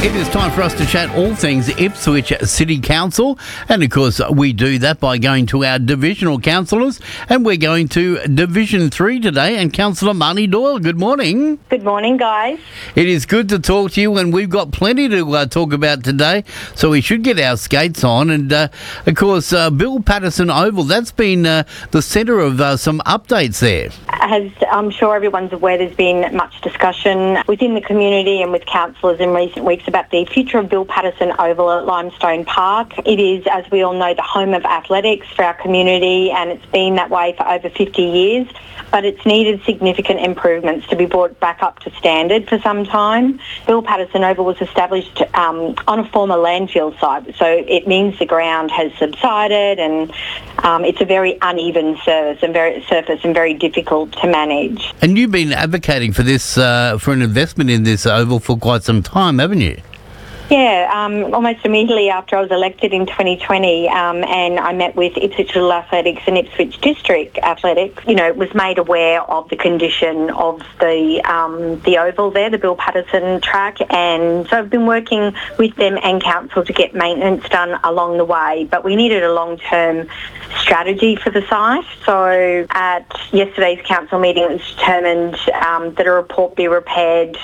It is time for us to chat all things Ipswich City Council, and of course we do that by going to our divisional councillors, and we're going to Division 3 today, and Councillor Marnie Doyle, good morning. Good morning, guys. It is good to talk to you, and we've got plenty to talk about today, so we should get our skates on. And of course Bill Paterson Oval, that's been the centre of some updates there. As I'm sure everyone's aware, there's been much discussion within the community and with councillors in recent weeks about the future of Bill Paterson Oval at Limestone Park. It is, as we all know, the home of athletics for our community, and it's been that way for over 50 years, but it's needed significant improvements to be brought back up to standard for some time. Bill Paterson Oval was established on a former landfill site, so it means the ground has subsided, and it's a very uneven surface and very difficult to manage. And you've been advocating for this, for an investment in this oval for quite some time, haven't you? Yeah, almost immediately after I was elected in 2020, and I met with Ipswich Little Athletics and Ipswich District Athletics, was made aware of the condition of the oval there, the Bill Paterson track, and so I've been working with them and council to get maintenance done along the way, but we needed a long-term strategy for the site. So at yesterday's council meeting, it was determined that a report be prepared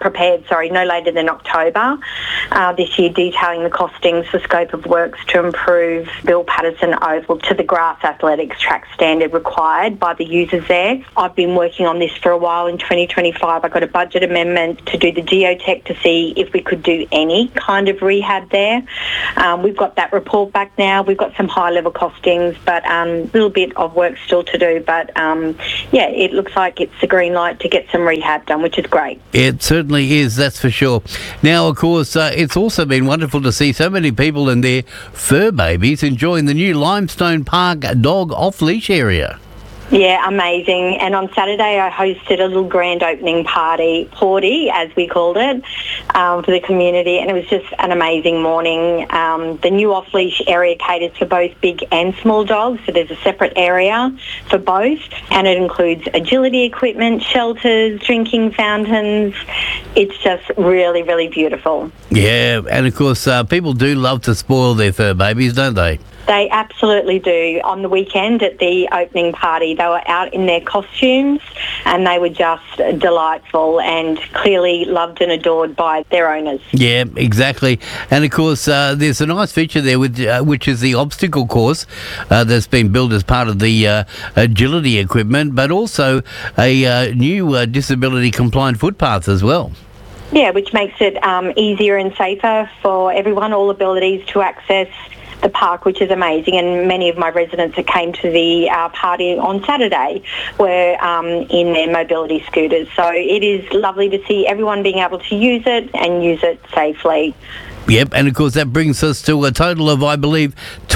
no later than October this year, detailing the costings for scope of works to improve Bill Paterson Oval to the grass athletics track standard required by the users there. I've been working on this for a while. In 2025, I got a budget amendment to do the geotech to see if we could do any kind of rehab there. We've got that report back now. We've got some high-level costings, but a little bit of work still to do. But it looks like it's the green light to get some rehab done, which is great. It certainly is, that's for sure. Now, of course, it's also been wonderful to see so many people and their fur babies enjoying the new Limestone Park dog off-leash area. Yeah, amazing. And on Saturday, I hosted a little grand opening party, as we called it, for the community, and it was just an amazing morning. The new off-leash area caters for both big and small dogs, so there's a separate area for both, and it includes agility equipment, shelters, drinking fountains. It's just really, really beautiful. Yeah, and of course, people do love to spoil their fur babies, don't they? They absolutely do. On the weekend at the opening party, they were out in their costumes and they were just delightful and clearly loved and adored by their owners. Yeah, exactly. And of course, there's a nice feature there, which is the obstacle course that's been built as part of the agility equipment, but also a new disability compliant footpath as well. Yeah, which makes it easier and safer for everyone, all abilities to access the park, which is amazing. And many of my residents that came to the party on Saturday were in their mobility scooters. So it is lovely to see everyone being able to use it and use it safely. Yep, and of course that brings us to a total of, I believe,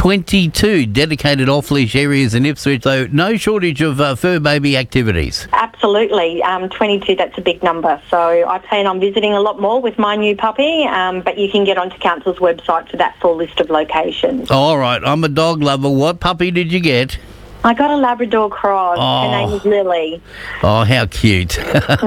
22 dedicated off-leash areas in Ipswich, so no shortage of fur baby activities. Absolutely, 22, that's a big number. So I plan on visiting a lot more with my new puppy, but you can get onto Council's website for that full list of locations. All right, I'm a dog lover. What puppy did you get? I got a Labrador cross. Her name is Lily. Oh, how cute.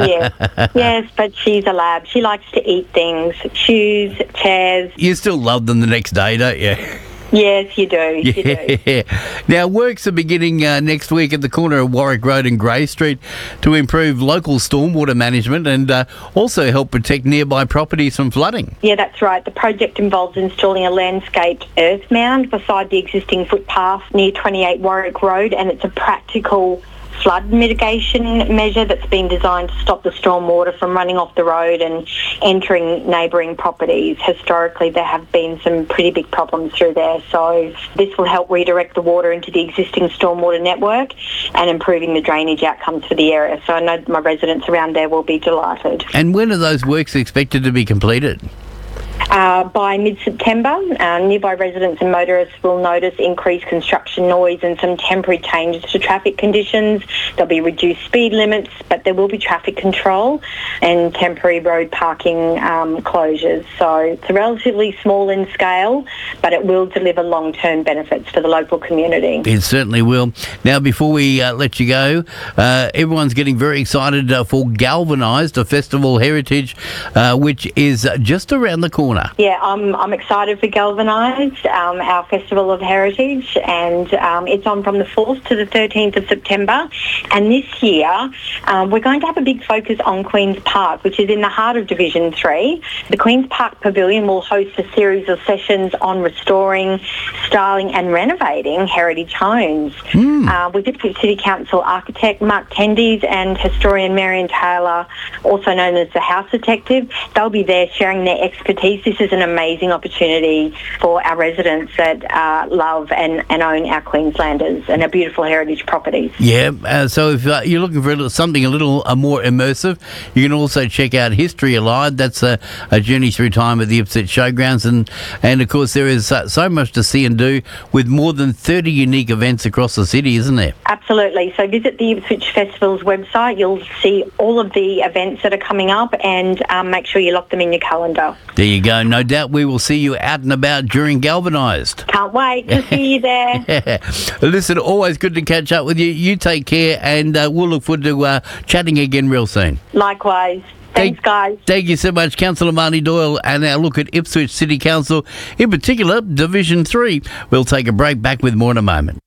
Yes, but she's a lab. She likes to eat things, shoes, chairs. You still love them the next day, don't you? Yes, you do. Yeah. You do. Now, works are beginning next week at the corner of Warwick Road and Grey Street to improve local stormwater management and also help protect nearby properties from flooding. Yeah, that's right. The project involves installing a landscaped earth mound beside the existing footpath near 28 Warwick Road, and it's a practical flood mitigation measure that's been designed to stop the storm water from running off the road and entering neighbouring properties. Historically, there have been some pretty big problems through there, so this will help redirect the water into the existing stormwater network and improving the drainage outcomes for the area. So I know my residents around there will be delighted. And when are those works expected to be completed? By mid-September, nearby residents and motorists will notice increased construction noise and some temporary changes to traffic conditions. There'll be reduced speed limits, but there will be traffic control and temporary road parking closures. So it's relatively small in scale, but it will deliver long-term benefits for the local community. It certainly will. Now, before we let you go, everyone's getting very excited for Galvanised, a festival heritage, which is just around the corner. Yeah, I'm excited for Galvanised, our Festival of Heritage, and it's on from the 4th to the 13th of September. And this year, we're going to have a big focus on Queen's Park, which is in the heart of Division 3. The Queen's Park Pavilion will host a series of sessions on restoring, styling and renovating heritage homes. With Ipswich City Council architect Mark Tendies and historian Marion Taylor, also known as the House Detective. They'll be there sharing their expertise. This is an amazing opportunity for our residents that love and own our Queenslanders and our beautiful heritage properties. Yeah, so if you're looking for something a little more immersive, you can also check out History Alive. That's a journey through time at the Ipswich Showgrounds. And of course, there is so much to see and do with more than 30 unique events across the city, isn't there? Absolutely. So visit the Ipswich Festival's website. You'll see all of the events that are coming up, and make sure you lock them in your calendar. There you go. No doubt we will see you out and about during Galvanised. Can't wait to see you there. Listen, always good to catch up with you. You take care, and we'll look forward to chatting again real soon. Likewise. Thanks, guys. Thank you so much, Councillor Marnie Doyle, and our look at Ipswich City Council, in particular, Division 3. We'll take a break, back with more in a moment.